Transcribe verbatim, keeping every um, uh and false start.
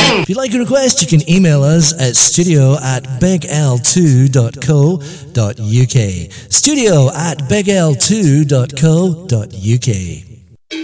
If you'd like a request, you can email us at studio at big l two dot co dot uk. Studio at big l two dot co dot uk.